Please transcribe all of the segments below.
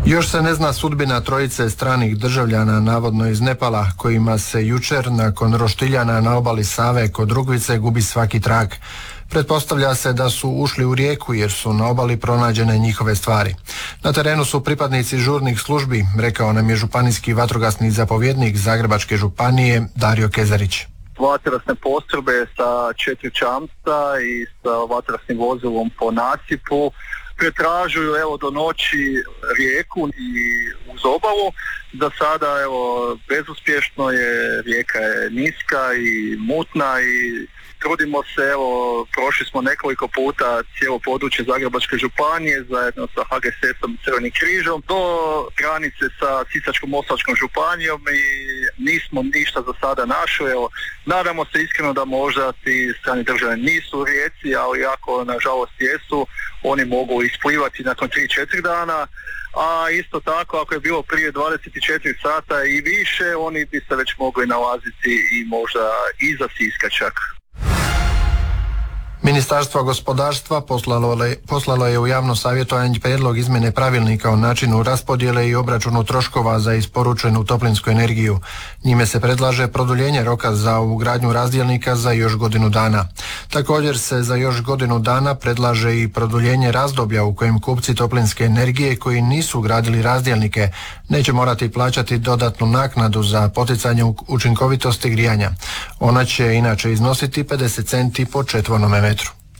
Još se ne zna sudbina trojice stranih državljana, navodno iz Nepala, kojima se jučer nakon roštiljana na obali Save kod Rugvice gubi svaki trag. Pretpostavlja se da su ušli u rijeku jer su na obali pronađene njihove stvari. Na terenu su pripadnici žurnih službi, rekao nam je županijski vatrogasni zapovjednik Zagrebačke županije Dario Kezarić. Vatrogasne postrojbe sa 4 čamca i sa vatrogasnim vozilom po nasipu pretražuju do noći rijeku i uz obalu. Za sada bezuspješno je, rijeka je niska i mutna i trudimo se, prošli smo nekoliko puta cijelo područje Zagrebačke županije zajedno sa HGSS-om i Crvenim križom do granice sa Sisačko-moslavačkom županijom i nismo ništa za sada našli. Nadamo se iskreno da možda ti strani državljani nisu u rijeci, ali ako nažalost jesu, oni mogu isplivati nakon 3-4 dana. A isto tako, ako je bilo prije 24 sata i više, oni bi se već mogli nalaziti i možda iza Siska čak. Ministarstvo gospodarstva poslalo je u javno savjetovanje prijedlog izmjene pravilnika o načinu raspodjele i obračunu troškova za isporučenu toplinsku energiju. Njime se predlaže produljenje roka za ugradnju razdjelnika za još godinu dana. Također se za još godinu dana predlaže i produljenje razdoblja u kojem kupci toplinske energije koji nisu ugradili razdjelnike neće morati plaćati dodatnu naknadu za poticanje učinkovitosti grijanja. Ona će inače iznositi 50 centi po četvornom metru.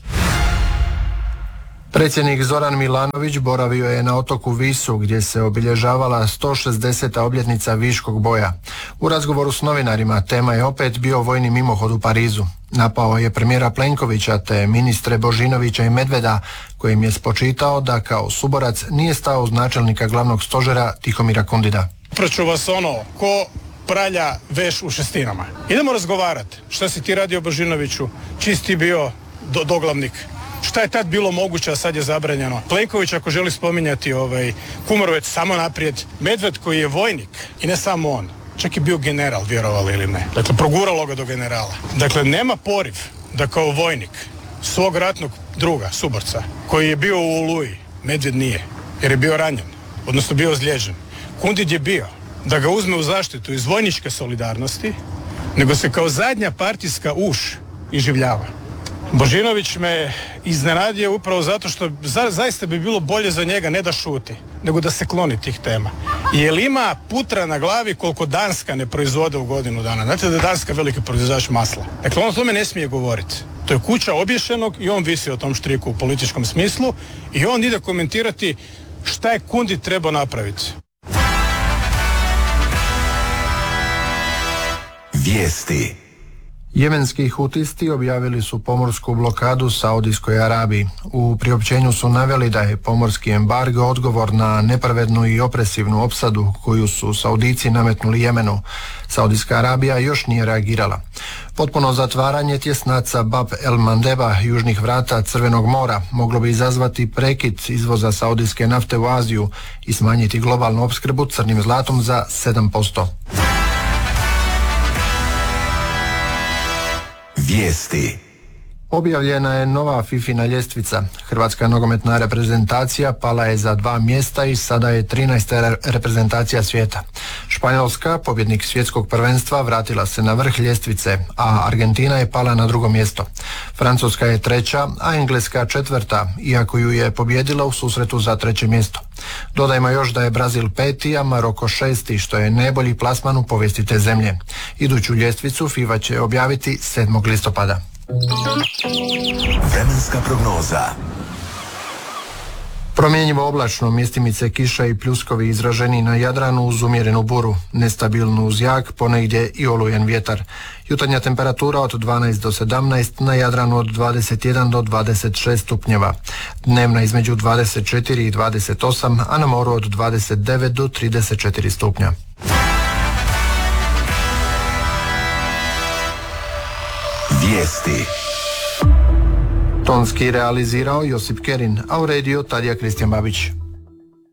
Predsjednik Zoran Milanović boravio je na otoku Visu gdje se obilježavala 160. obljetnica Viškog boja. U razgovoru s novinarima tema je opet bio vojni mimohod u Parizu. Napao je premijera Plenkovića te ministre Božinovića i Medveda kojim je spočitao da kao suborac nije stao uz načelnika glavnog stožera Tihomira Kundida. Praću vas ko pralja veš u šestinama. Idemo razgovarati. Šta si ti radio Božinoviću? Čiji si ti bio doglavnik? Šta je tad bilo moguće, a sad je zabranjeno? Plenković ako želi spominjati Kumorovec samo naprijed. Medved koji je vojnik i ne samo on. Čak je bio general, vjerovali ili ne. Dakle, proguralo ga do generala. Dakle, nema poriv da kao vojnik svog ratnog druga, suborca, koji je bio u Oluji, Medved nije, jer je bio ranjen, odnosno bio ozlijeđen. Kundid je bio da ga uzme u zaštitu iz vojničke solidarnosti, nego se kao zadnja partijska uš iživljava. Božinović me iznenadio upravo zato što zaista bi bilo bolje za njega ne da šuti, nego da se kloni tih tema. Jer ima putra na glavi koliko Danska ne proizvode u godinu dana. Znate da je Danska veliki proizvođač masla. Dakle, on o tome ne smije govoriti. To je kuća obješenog i on visi o tom štriku u političkom smislu i on ide komentirati šta je Kundid trebao napraviti. Vijesti. Jemenski hutisti objavili su pomorsku blokadu Saudijskoj Arabiji. U priopćenju su naveli da je pomorski embargo odgovor na nepravednu i opresivnu opsadu koju su Saudici nametnuli Jemenu. Saudijska Arabija još nije reagirala. Potpuno zatvaranje tjesnaca Bab el Mandeba, južnih vrata Crvenog mora, moglo bi izazvati prekid izvoza saudijske nafte u Aziju i smanjiti globalnu opskrbu crnim zlatom za 7%. Vijesti. Objavljena je nova FIFIna ljestvica. Hrvatska nogometna reprezentacija pala je za 2 mjesta i sada je 13. reprezentacija svijeta. Španjolska, pobjednik svjetskog prvenstva, vratila se na vrh ljestvice, a Argentina je pala na 2. mjesto. Francuska je 3., a Engleska 4., iako ju je pobjedila u susretu za 3. mjesto. Dodajmo još da je Brazil 5., a Maroko 6., što je najbolji plasman u povijesti te zemlje. Iduću ljestvicu FIFA će objaviti 7. listopada. Vremenska prognoza. Promjenjivo oblačno, mjestimice kiša i pljuskovi izraženi na Jadranu uz umjerenu buru, nestabilnu uz jak, ponegdje i olujen vjetar. Jutarnja temperatura od 12 do 17, na Jadranu od 21 do 26 stupnjeva. Dnevna između 24 i 28, a na moru od 29 do 34 stupnja. Vijesti. Tonski realizirao Josip Kerin, a uredio Tadija Kristijan Babić.